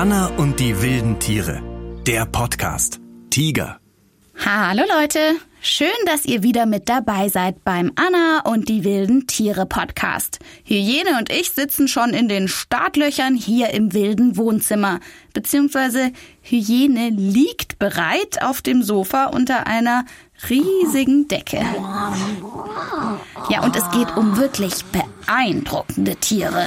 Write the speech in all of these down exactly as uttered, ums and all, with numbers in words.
Anna und die wilden Tiere. Der Podcast. Tiger. Hallo Leute, schön, dass ihr wieder mit dabei seid beim Anna und die wilden Tiere Podcast. Hyäne und ich sitzen schon in den Startlöchern hier im wilden Wohnzimmer. Beziehungsweise Hyäne liegt bereit auf dem Sofa unter einer riesigen Decke. Ja, und es geht um wirklich beeindruckende Tiere.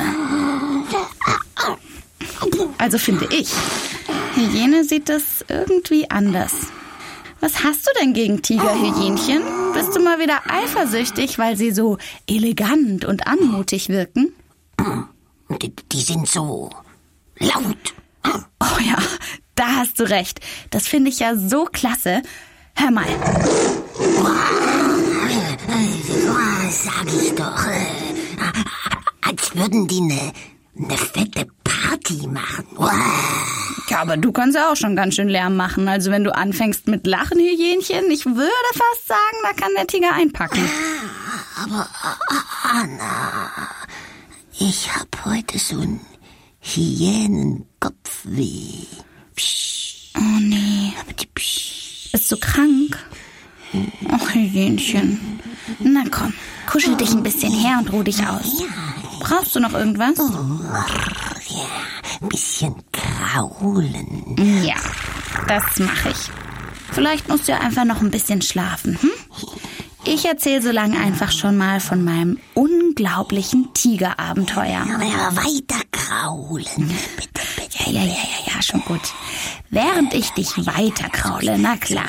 Also finde ich. Hyäne sieht das irgendwie anders. Was hast du denn gegen Tigerhyänchen? Bist du mal wieder eifersüchtig, weil sie so elegant und anmutig wirken? Die, die sind so laut. Oh ja, da hast du recht. Das finde ich ja so klasse. Hör mal. Sag ich doch. Als würden die eine ne fette Party machen. Ja, aber du kannst ja auch schon ganz schön Lärm machen. Also wenn du anfängst mit Lachen, Hyänchen, ich würde fast sagen, da kann der Tiger einpacken. Aber Anna, ich hab heute so ein Hyänenkopfweh. Psst. Oh nee. Psst. Bist du krank? Ach, Hyänchen. Na komm, kuschel dich ein bisschen her und ruh dich aus. Brauchst du noch irgendwas? Oh, ja, ein bisschen kraulen. Ja, das mache ich. Vielleicht musst du ja einfach noch ein bisschen schlafen, hm? Ich erzähle so lange einfach schon mal von meinem unglaublichen Tigerabenteuer. Ja, weiter kraulen. Bitte, bitte. Ja, ja, ja, ja, ja, schon gut. Während ich dich weiter kraule, na klar.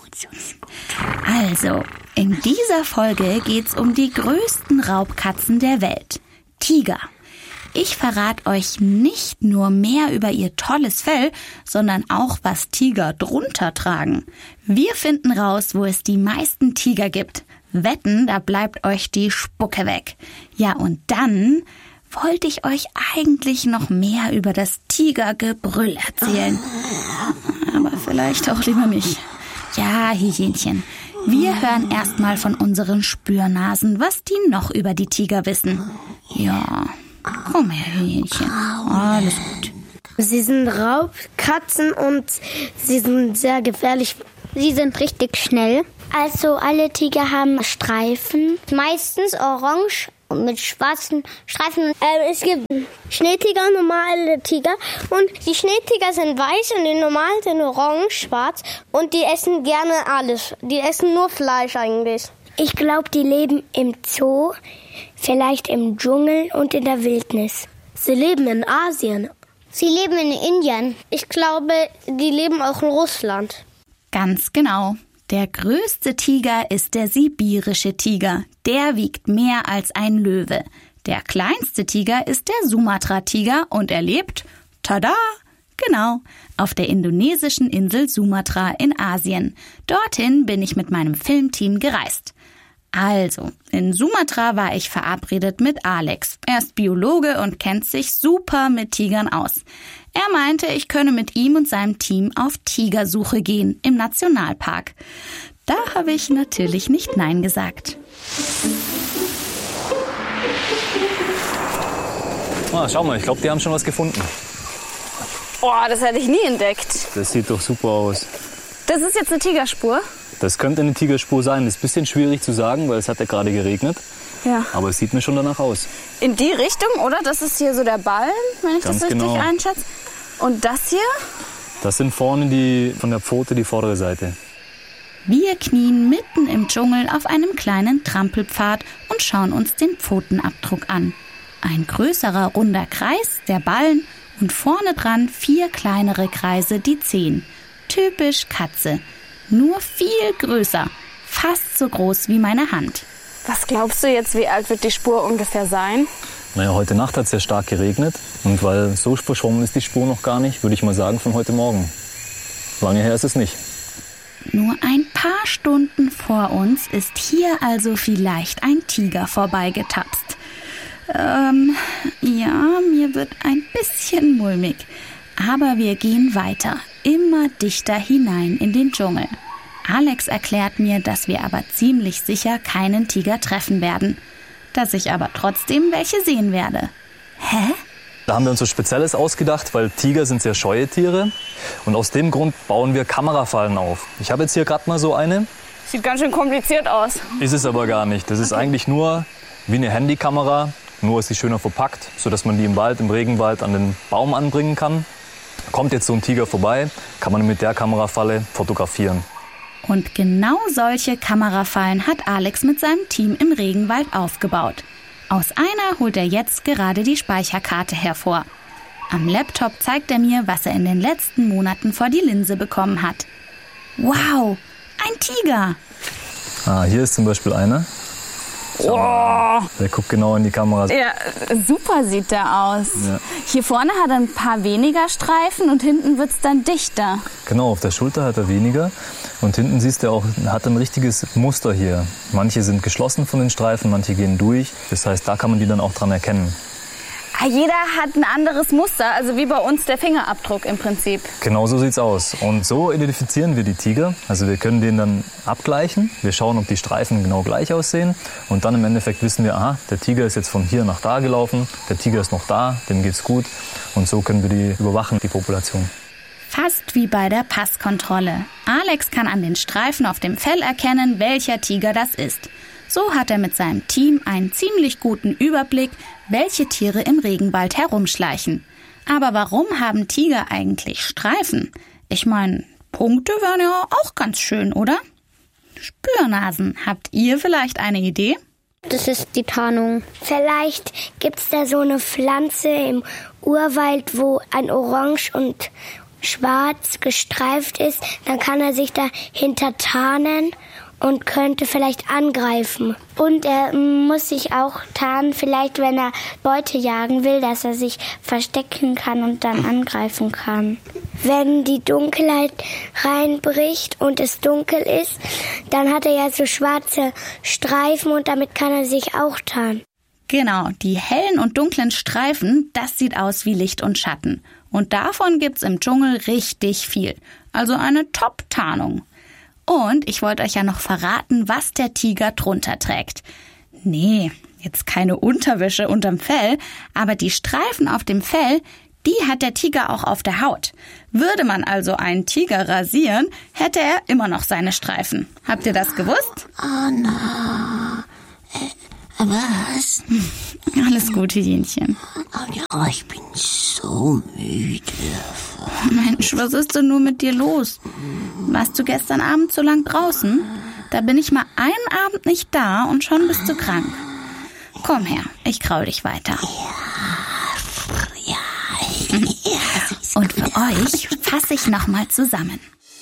Also, in dieser Folge geht's um die größten Raubkatzen der Welt. Tiger. Ich verrate euch nicht nur mehr über ihr tolles Fell, sondern auch, was Tiger drunter tragen. Wir finden raus, wo es die meisten Tiger gibt. Wetten, da bleibt euch die Spucke weg. Ja, und dann wollte ich euch eigentlich noch mehr über das Tigergebrüll erzählen. Aber vielleicht auch lieber nicht. Ja, Hyänchen. Wir hören erstmal von unseren Spürnasen, was die noch über die Tiger wissen. Ja, komm her, Hyänchen. Alles gut. Sie sind Raubkatzen und sie sind sehr gefährlich. Sie sind richtig schnell. Also alle Tiger haben Streifen, meistens orange mit schwarzen Streifen. Äh, es gibt Schneetiger, normale Tiger. Und die Schneetiger sind weiß und die normalen sind orange, schwarz. Und die essen gerne alles. Die essen nur Fleisch eigentlich. Ich glaube, die leben im Zoo, vielleicht im Dschungel und in der Wildnis. Sie leben in Asien. Sie leben in Indien. Ich glaube, die leben auch in Russland. Ganz genau. Der größte Tiger ist der sibirische Tiger. Der wiegt mehr als ein Löwe. Der kleinste Tiger ist der Sumatra-Tiger und er lebt, tada, genau, auf der indonesischen Insel Sumatra in Asien. Dorthin bin ich mit meinem Filmteam gereist. Also, in Sumatra war ich verabredet mit Alex. Er ist Biologe und kennt sich super mit Tigern aus. Er meinte, ich könne mit ihm und seinem Team auf Tigersuche gehen im Nationalpark. Da habe ich natürlich nicht Nein gesagt. Ah, schau mal, ich glaube, die haben schon was gefunden. Boah, das hätte ich nie entdeckt. Das sieht doch super aus. Das ist jetzt eine Tigerspur? Das könnte eine Tigerspur sein. Das ist ein bisschen schwierig zu sagen, weil es hat ja gerade geregnet. Ja. Aber es sieht mir schon danach aus. In die Richtung, oder? Das ist hier so der Ballen, wenn ich Ganz das richtig genau. einschätze. Und das hier? Das sind vorne die, von der Pfote die vordere Seite. Wir knien mitten im Dschungel auf einem kleinen Trampelpfad und schauen uns den Pfotenabdruck an. Ein größerer runder Kreis, der Ballen, und vorne dran vier kleinere Kreise, die Zehen. Typisch Katze. Nur viel größer. Fast so groß wie meine Hand. Was glaubst du jetzt, wie alt wird die Spur ungefähr sein? Naja, heute Nacht hat es ja stark geregnet. Und weil so verschwommen ist die Spur noch gar nicht, würde ich mal sagen, von heute Morgen. Lange her ist es nicht. Nur ein paar Stunden vor uns ist hier also vielleicht ein Tiger vorbeigetapst. Ähm, ja, mir wird ein bisschen mulmig. Aber wir gehen weiter, immer dichter hinein in den Dschungel. Alex erklärt mir, dass wir aber ziemlich sicher keinen Tiger treffen werden. Dass ich aber trotzdem welche sehen werde. Hä? Da haben wir uns was Spezielles ausgedacht, weil Tiger sind sehr scheue Tiere. Und aus dem Grund bauen wir Kamerafallen auf. Ich habe jetzt hier gerade mal so eine. Sieht ganz schön kompliziert aus. Ist es aber gar nicht. Das ist eigentlich nur wie eine Handykamera, nur ist sie schöner verpackt, sodass man die im Wald, im Regenwald an den Baum anbringen kann. Kommt jetzt so ein Tiger vorbei, kann man mit der Kamerafalle fotografieren. Und genau solche Kamerafallen hat Alex mit seinem Team im Regenwald aufgebaut. Aus einer holt er jetzt gerade die Speicherkarte hervor. Am Laptop zeigt er mir, was er in den letzten Monaten vor die Linse bekommen hat. Wow, ein Tiger! Ah, hier ist zum Beispiel einer. Oh. Der guckt genau in die Kamera. Ja, super sieht der aus. Ja. Hier vorne hat er ein paar weniger Streifen und hinten wird's dann dichter. Genau, auf der Schulter hat er weniger. Und hinten siehst du auch, hat ein richtiges Muster hier. Manche sind geschlossen von den Streifen, manche gehen durch. Das heißt, da kann man die dann auch dran erkennen. Jeder hat ein anderes Muster, also wie bei uns der Fingerabdruck im Prinzip. Genau so sieht's aus. Und so identifizieren wir die Tiger. Also wir können den dann abgleichen. Wir schauen, ob die Streifen genau gleich aussehen. Und dann im Endeffekt wissen wir, aha, der Tiger ist jetzt von hier nach da gelaufen. Der Tiger ist noch da, dem geht's gut. Und so können wir die überwachen, die Population. Fast wie bei der Passkontrolle. Alex kann an den Streifen auf dem Fell erkennen, welcher Tiger das ist. So hat er mit seinem Team einen ziemlich guten Überblick, welche Tiere im Regenwald herumschleichen. Aber warum haben Tiger eigentlich Streifen? Ich meine, Punkte wären ja auch ganz schön, oder? Spürnasen, habt ihr vielleicht eine Idee? Das ist die Tarnung. Vielleicht gibt's da so eine Pflanze im Urwald, wo ein Orange und Schwarz gestreift ist. Dann kann er sich dahinter tarnen und könnte vielleicht angreifen. Und er muss sich auch tarnen, vielleicht wenn er Beute jagen will, dass er sich verstecken kann und dann angreifen kann. Wenn die Dunkelheit reinbricht und es dunkel ist, dann hat er ja so schwarze Streifen und damit kann er sich auch tarnen. Genau, die hellen und dunklen Streifen, das sieht aus wie Licht und Schatten. Und davon gibt's im Dschungel richtig viel. Also eine Top-Tarnung. Und ich wollte euch ja noch verraten, was der Tiger drunter trägt. Nee, jetzt keine Unterwäsche unterm Fell, aber die Streifen auf dem Fell, die hat der Tiger auch auf der Haut. Würde man also einen Tiger rasieren, hätte er immer noch seine Streifen. Habt ihr das gewusst? Anna, äh, was? Alles Gute, Jenchen. Oh, ich bin so müde. Mensch, was ist denn nur mit dir los? Warst du gestern Abend so lang draußen? Da bin ich mal einen Abend nicht da und schon bist du krank. Komm her, ich kraul dich weiter. Ja, ja. Und für euch fasse ich nochmal zusammen.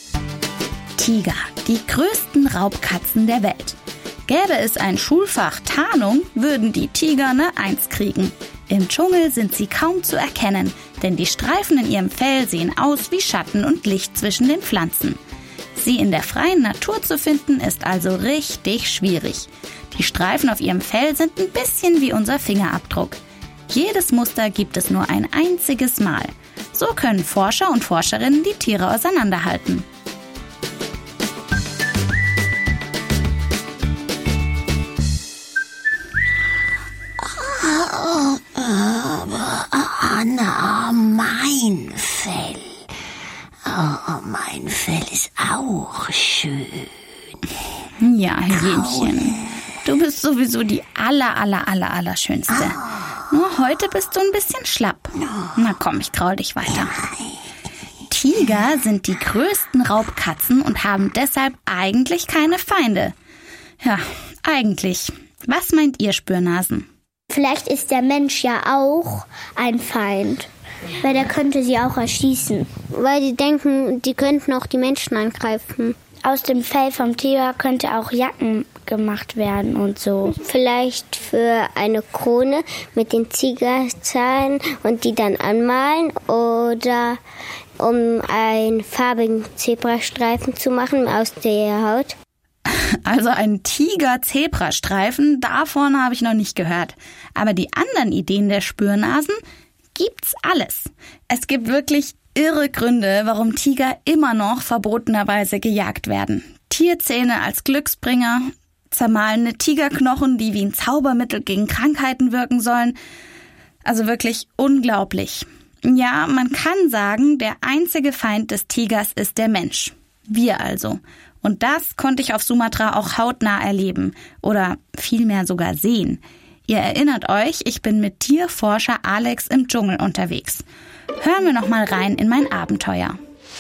Tiger, die größten Raubkatzen der Welt. Gäbe es ein Schulfach Tarnung, würden die Tiger eine Eins kriegen. Im Dschungel sind sie kaum zu erkennen, denn die Streifen in ihrem Fell sehen aus wie Schatten und Licht zwischen den Pflanzen. Sie in der freien Natur zu finden, ist also richtig schwierig. Die Streifen auf ihrem Fell sind ein bisschen wie unser Fingerabdruck. Jedes Muster gibt es nur ein einziges Mal. So können Forscher und Forscherinnen die Tiere auseinanderhalten. Anna, mein Fell. Oh, mein Fell ist auch schön. Ja, Hähnchen, du bist sowieso die aller, aller, aller, aller schönste. Nur heute bist du ein bisschen schlapp. Na komm, ich kraul dich weiter. Tiger sind die größten Raubkatzen und haben deshalb eigentlich keine Feinde. Ja, eigentlich. Was meint ihr, Spürnasen? Vielleicht ist der Mensch ja auch ein Feind, weil der könnte sie auch erschießen. Weil die denken, die könnten auch die Menschen angreifen. Aus dem Fell vom Tiger könnte auch Jacken gemacht werden und so. Vielleicht für eine Krone mit den Tigerzahlen und die dann anmalen oder um einen farbigen Zebrastreifen zu machen aus der Haut. Also einen Tiger-Zebrastreifen, davon habe ich noch nicht gehört. Aber die anderen Ideen der Spürnasen gibt's alles. Es gibt wirklich irre Gründe, warum Tiger immer noch verbotenerweise gejagt werden. Tierzähne als Glücksbringer, zermahlene Tigerknochen, die wie ein Zaubermittel gegen Krankheiten wirken sollen. Also wirklich unglaublich. Ja, man kann sagen, der einzige Feind des Tigers ist der Mensch. Wir also. Und das konnte ich auf Sumatra auch hautnah erleben. Oder vielmehr sogar sehen. Ihr erinnert euch, ich bin mit Tierforscher Alex im Dschungel unterwegs. Hören wir noch mal rein in mein Abenteuer.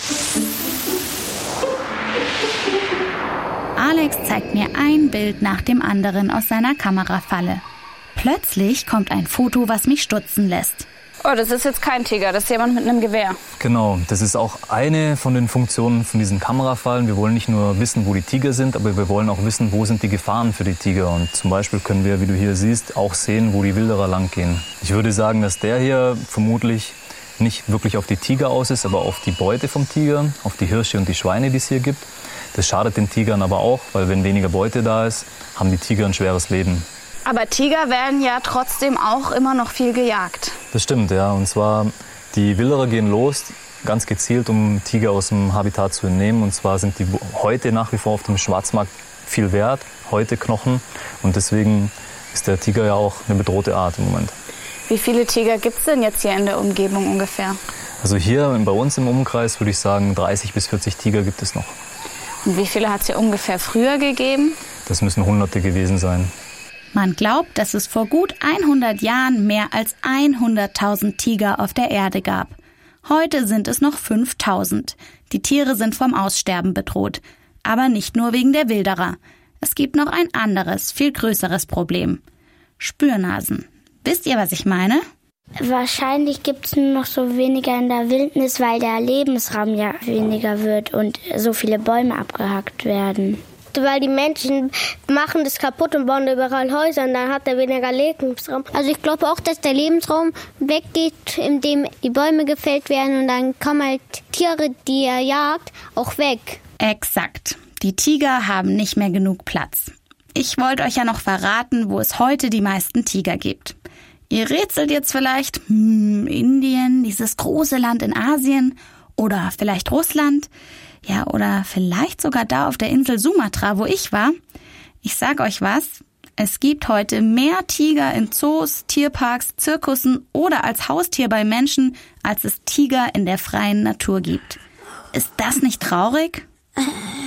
Alex zeigt mir ein Bild nach dem anderen aus seiner Kamerafalle. Plötzlich kommt ein Foto, was mich stutzen lässt. Oh, das ist jetzt kein Tiger, das ist jemand mit einem Gewehr. Genau, das ist auch eine von den Funktionen von diesen Kamerafallen. Wir wollen nicht nur wissen, wo die Tiger sind, aber wir wollen auch wissen, wo sind die Gefahren für die Tiger. Und zum Beispiel können wir, wie du hier siehst, auch sehen, wo die Wilderer lang gehen. Ich würde sagen, dass der hier vermutlich nicht wirklich auf die Tiger aus ist, aber auf die Beute vom Tiger, auf die Hirsche und die Schweine, die es hier gibt. Das schadet den Tigern aber auch, weil wenn weniger Beute da ist, haben die Tiger ein schweres Leben. Aber Tiger werden ja trotzdem auch immer noch viel gejagt. Das stimmt, ja. Und zwar, die Wilderer gehen los, ganz gezielt, um Tiger aus dem Habitat zu entnehmen. Und zwar sind die heute nach wie vor auf dem Schwarzmarkt viel wert, heute Knochen. Und deswegen ist der Tiger ja auch eine bedrohte Art im Moment. Wie viele Tiger gibt es denn jetzt hier in der Umgebung ungefähr? Also hier bei uns im Umkreis würde ich sagen, dreißig bis vierzig Tiger gibt es noch. Und wie viele hat es hier ungefähr früher gegeben? Das müssen Hunderte gewesen sein. Man glaubt, dass es vor gut hundert Jahren mehr als hunderttausend Tiger auf der Erde gab. Heute sind es noch fünftausend. Die Tiere sind vom Aussterben bedroht. Aber nicht nur wegen der Wilderer. Es gibt noch ein anderes, viel größeres Problem. Spürnasen. Wisst ihr, was ich meine? Wahrscheinlich gibt es nur noch so weniger in der Wildnis, weil der Lebensraum ja weniger wird und so viele Bäume abgehackt werden. Weil die Menschen machen das kaputt und bauen überall Häuser und dann hat er weniger Lebensraum. Also ich glaube auch, dass der Lebensraum weggeht, indem die Bäume gefällt werden und dann kommen halt Tiere, die er jagt, auch weg. Exakt. Die Tiger haben nicht mehr genug Platz. Ich wollte euch ja noch verraten, wo es heute die meisten Tiger gibt. Ihr rätselt jetzt vielleicht, hm, Indien, dieses große Land in Asien oder vielleicht Russland. Ja, oder vielleicht sogar da auf der Insel Sumatra, wo ich war. Ich sag euch was, es gibt heute mehr Tiger in Zoos, Tierparks, Zirkussen oder als Haustier bei Menschen, als es Tiger in der freien Natur gibt. Ist das nicht traurig? Äh,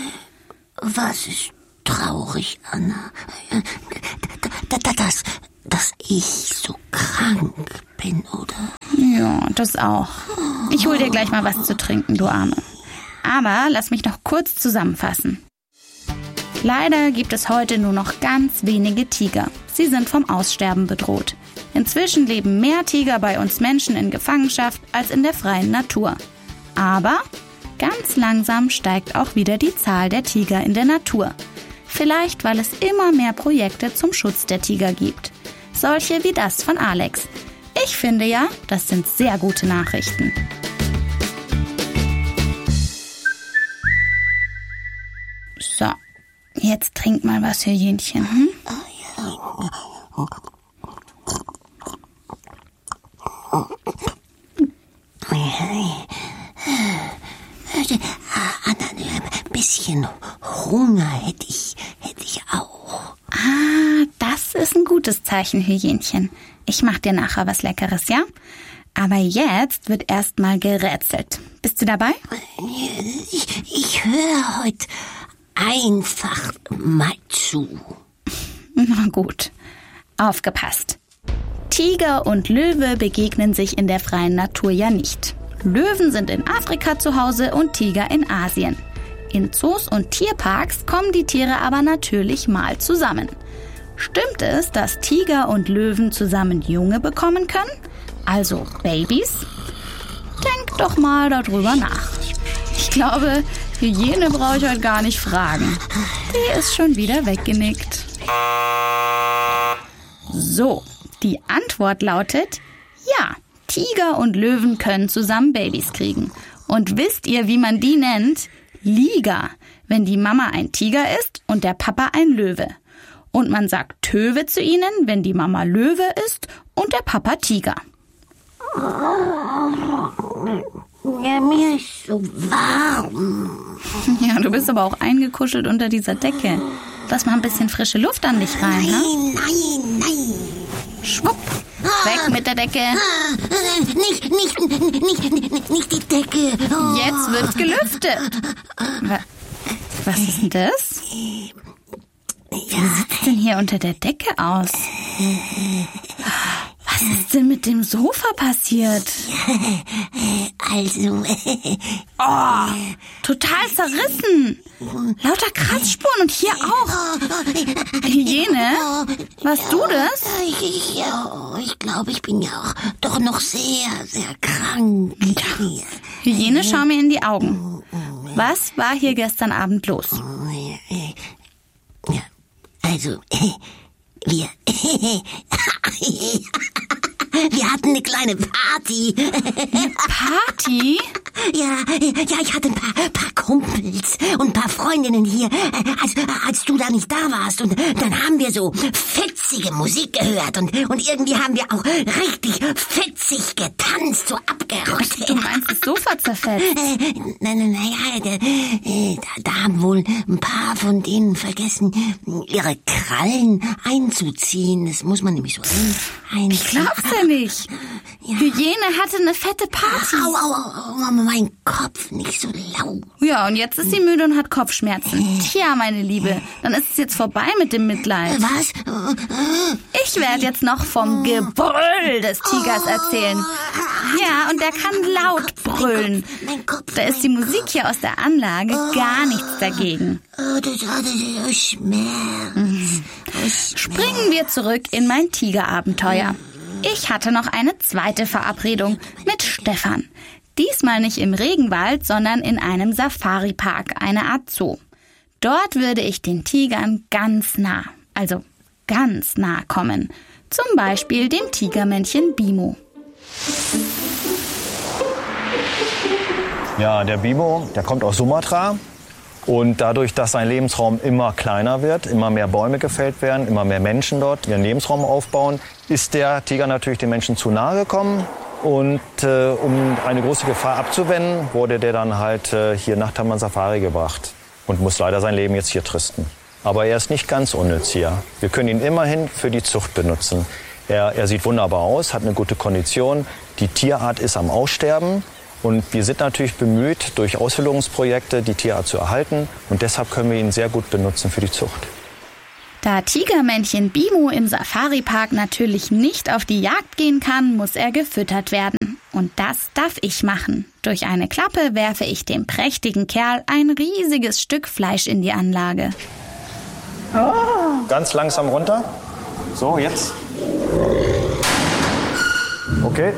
was ist traurig, Anna? Das, dass ich so krank bin, oder? Ja, das auch. Ich hol dir gleich mal was zu trinken, du Arme. Aber lass mich noch kurz zusammenfassen. Leider gibt es heute nur noch ganz wenige Tiger. Sie sind vom Aussterben bedroht. Inzwischen leben mehr Tiger bei uns Menschen in Gefangenschaft als in der freien Natur. Aber ganz langsam steigt auch wieder die Zahl der Tiger in der Natur. Vielleicht, weil es immer mehr Projekte zum Schutz der Tiger gibt. Solche wie das von Alex. Ich finde ja, das sind sehr gute Nachrichten. So, jetzt trink mal was, Hyänchen. Hm? Anna, ein bisschen Hunger hätte ich, hätte ich auch. Ah, das ist ein gutes Zeichen, Hyänchen. Ich mach dir nachher was Leckeres, ja? Aber jetzt wird erst mal gerätselt. Bist du dabei? Ich, ich höre heute einfach mal zu. Na gut, aufgepasst. Tiger und Löwe begegnen sich in der freien Natur ja nicht. Löwen sind in Afrika zu Hause und Tiger in Asien. In Zoos und Tierparks kommen die Tiere aber natürlich mal zusammen. Stimmt es, dass Tiger und Löwen zusammen Junge bekommen können? Also Babys? Denkt doch mal darüber nach. Ich glaube, Hyäne brauche ich heute gar nicht fragen. Die ist schon wieder weggenickt. So, die Antwort lautet, ja, Tiger und Löwen können zusammen Babys kriegen. Und wisst ihr, wie man die nennt? Liga, wenn die Mama ein Tiger ist und der Papa ein Löwe. Und man sagt Töwe zu ihnen, wenn die Mama Löwe ist und der Papa Tiger. Ja, mir ist so warm. Ja, du bist aber auch eingekuschelt unter dieser Decke. Lass mal ein bisschen frische Luft an dich rein, Nein, ha? nein, nein. Schwupp. Weg mit der Decke. Nicht, nicht, nicht, nicht, nicht die Decke. Oh. Jetzt wird gelüftet. Was ist denn das? Wie sieht's denn hier unter der Decke aus? Was ist denn mit dem Sofa passiert? Also... Oh, total zerrissen. Lauter Kratzspuren und hier auch. Hyäne, warst du das? Ich, ja, ich glaube, ich bin ja auch doch noch sehr, sehr krank. Hyäne, schau mir in die Augen. Was war hier gestern Abend los? Ja, also, wir... Wir hatten eine kleine Party. Eine Party? Ja, ja, ich hatte ein paar, paar Kumpels und ein paar Freundinnen hier, als, als du da nicht da warst. Und dann haben wir so fetzige Musik gehört und, und irgendwie haben wir auch richtig fetzig getanzt, so abgerockt. Du meinst das Sofa zerfetzt? Äh, nein, nein, naja, da, da, da haben wohl ein paar von denen vergessen, ihre Krallen einzuziehen. Das muss man nämlich so ein... Ich glaub's ja nicht. Ja. Hyäne hatte eine fette Party. Au, au, au, au, mein Kopf, nicht so laut. Ja, und jetzt ist sie müde und hat Kopfschmerzen. Tja, meine Liebe, dann ist es jetzt vorbei mit dem Mitleid. Was? Ich werde jetzt noch vom Gebrüll des Tigers erzählen. Ja, und der kann laut brüllen. Da ist die Musik hier aus der Anlage gar nichts dagegen. Springen wir zurück in mein Tigerabenteuer. Ich hatte noch eine zweite Verabredung mit Stefan. Diesmal nicht im Regenwald, sondern in einem Safari-Park, eine Art Zoo. Dort würde ich den Tigern ganz nah, also ganz nah kommen. Zum Beispiel dem Tigermännchen Bimo. Ja, der Bimo, der kommt aus Sumatra. Und dadurch, dass sein Lebensraum immer kleiner wird, immer mehr Bäume gefällt werden, immer mehr Menschen dort ihren Lebensraum aufbauen, ist der Tiger natürlich den Menschen zu nahe gekommen. Und äh, um eine große Gefahr abzuwenden, wurde der dann halt äh, hier nach Taman Safari gebracht und muss leider sein Leben jetzt hier tristen. Aber er ist nicht ganz unnütz hier. Wir können ihn immerhin für die Zucht benutzen. Er, er sieht wunderbar aus, hat eine gute Kondition. Die Tierart ist am Aussterben. Und wir sind natürlich bemüht, durch Ausbildungsprojekte die Tierart zu erhalten. Und deshalb können wir ihn sehr gut benutzen für die Zucht. Da Tigermännchen Bimo im Safari-Park natürlich nicht auf die Jagd gehen kann, muss er gefüttert werden. Und das darf ich machen. Durch eine Klappe werfe ich dem prächtigen Kerl ein riesiges Stück Fleisch in die Anlage. Oh. Ganz langsam runter. So, jetzt. Okay.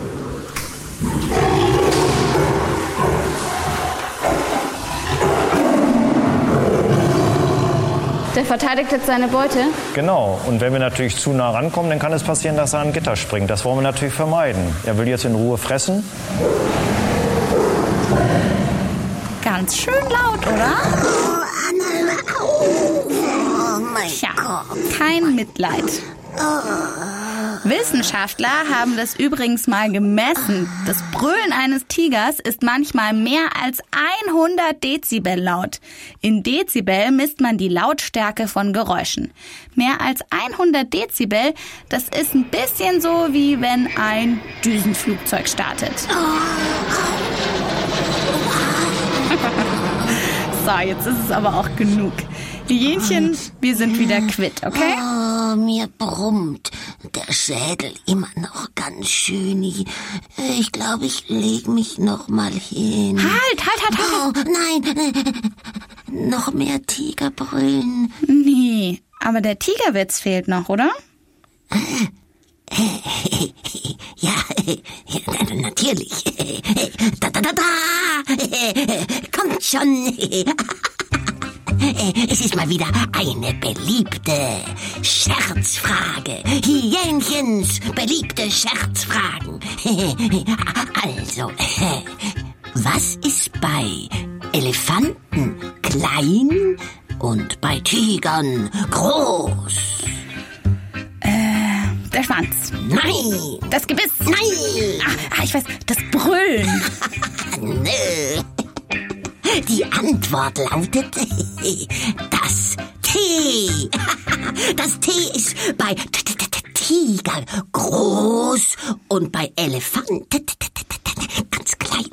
Der verteidigt jetzt seine Beute? Genau. Und wenn wir natürlich zu nah rankommen, dann kann es passieren, dass er an Gitter springt. Das wollen wir natürlich vermeiden. Er will jetzt in Ruhe fressen. Ganz schön laut, oder? Tja, kein Mitleid. Wissenschaftler haben das übrigens mal gemessen. Das Brüllen eines Tigers ist manchmal mehr als hundert Dezibel laut. In Dezibel misst man die Lautstärke von Geräuschen. Mehr als hundert Dezibel, das ist ein bisschen so, wie wenn ein Düsenflugzeug startet. So, jetzt ist es aber auch genug. Die Hähnchen, wir sind wieder quitt, okay? Oh, mir brummt der Schädel immer noch ganz schön. Ich glaube, ich leg mich noch mal hin. Halt, halt, halt, halt. Oh, nein, noch mehr Tigerbrüllen. Nee, aber der Tigerwitz fehlt noch, oder? Ja, natürlich. Da, da, da, da. Kommt schon. Es ist mal wieder eine beliebte Scherzfrage. Hyänchens beliebte Scherzfragen. Also, was ist bei Elefanten klein und bei Tigern groß? Äh, der Schwanz. Nein. Das Gebiss. Nein. Ah, ich weiß, das Brüllen. Nö. Die Antwort lautet das T. Das T ist bei Tiger groß und bei Elefanten ganz klein.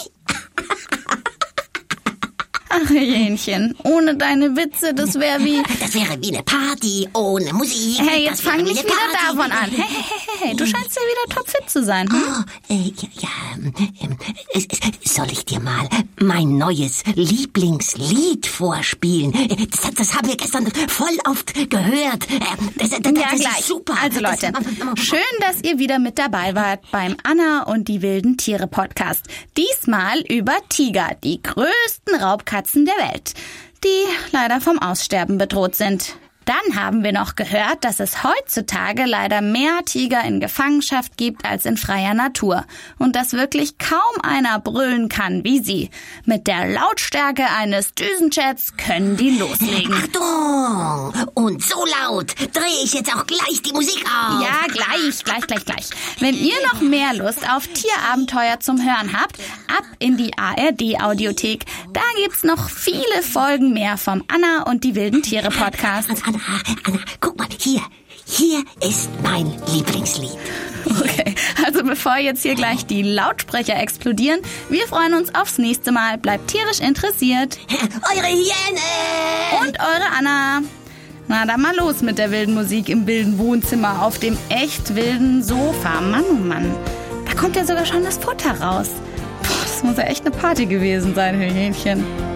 Ach, Hähnchen, ohne deine Witze, das wäre wie... Das wäre wie eine Party ohne Musik. Hey, jetzt Das wäre fang wie nicht eine wieder Party. davon an. Hey, hey, hey, hey, du scheinst ja wieder topfit zu sein. Hm? Oh, äh, ja, ja ähm, äh, soll ich dir mal mein neues Lieblingslied vorspielen? Äh, Das, das haben wir gestern voll oft gehört. Äh, Das, das, das Ja, ist gleich. super. Also Leute, Das- schön, dass ihr wieder mit dabei wart beim Anna und die wilden Tiere Podcast. Diesmal über Tiger, die größten Raubkatzen der Welt, die leider vom Aussterben bedroht sind. Dann haben wir noch gehört, dass es heutzutage leider mehr Tiger in Gefangenschaft gibt als in freier Natur und dass wirklich kaum einer brüllen kann wie sie. Mit der Lautstärke eines Düsenjets können die loslegen. Achtung! Und so laut drehe ich jetzt auch gleich die Musik auf. Ja, gleich, gleich, gleich, gleich. Wenn ihr noch mehr Lust auf Tierabenteuer zum Hören habt, ab in die A R D-Audiothek. Da gibt's noch viele Folgen mehr vom Anna und die wilden Tiere Podcast. Anna, Anna, guck mal, hier. Hier ist mein Lieblingslied. Okay, also bevor jetzt hier gleich die Lautsprecher explodieren, wir freuen uns aufs nächste Mal. Bleibt tierisch interessiert. Eure Hyäne! Und eure Anna. Na, dann mal los mit der wilden Musik im wilden Wohnzimmer auf dem echt wilden Sofa. Mann, oh Mann. Da kommt ja sogar schon das Futter raus. Puh, das muss ja echt eine Party gewesen sein, Hähnchen.